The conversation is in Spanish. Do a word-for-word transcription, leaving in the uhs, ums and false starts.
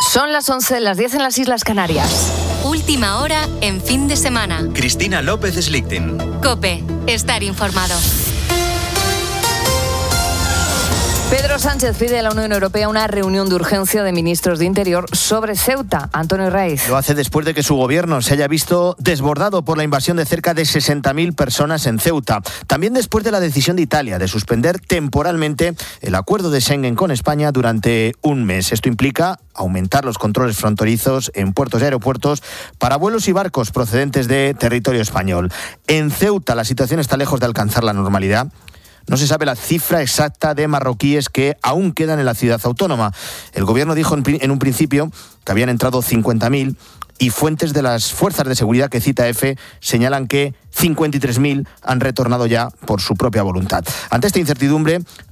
Son las once, las diez en las Islas Canarias. Última hora en fin de semana. Cristina López Slichting. COPE. Estar informado. Pedro Sánchez pide a la Unión Europea una reunión de urgencia de ministros de Interior sobre Ceuta. Antonio Raiz. Lo hace después de que su gobierno se haya visto desbordado por la invasión de cerca de sesenta mil personas en Ceuta. También después de la decisión de Italia de suspender temporalmente el acuerdo de Schengen con España durante un mes. Esto implica aumentar los controles fronterizos en puertos y aeropuertos para vuelos y barcos procedentes de territorio español. En Ceuta la situación está lejos de alcanzar la normalidad. No se sabe la cifra exacta de marroquíes que aún quedan en la ciudad autónoma. El gobierno dijo en un principio que habían entrado cincuenta mil y fuentes de las fuerzas de seguridad que cita EFE señalan que cincuenta y tres mil han retornado ya por su propia voluntad. Ante esta incertidumbre,